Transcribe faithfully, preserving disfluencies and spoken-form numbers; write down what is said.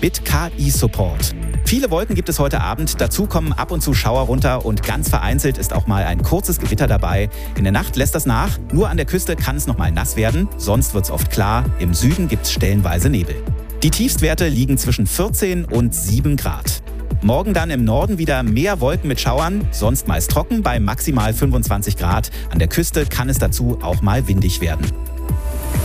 mit K I-Support. Viele Wolken gibt es heute Abend, dazu kommen ab und zu Schauer runter und ganz vereinzelt ist auch mal ein kurzes Gewitter dabei. In der Nacht lässt das nach, nur an der Küste kann es noch mal nass werden, sonst wird es oft klar. Im Süden gibt es stellenweise Nebel. Die Tiefstwerte liegen zwischen vierzehn und sieben Grad. Morgen dann im Norden wieder mehr Wolken mit Schauern, sonst meist trocken bei maximal fünfundzwanzig Grad. An der Küste kann es dazu auch mal windig werden.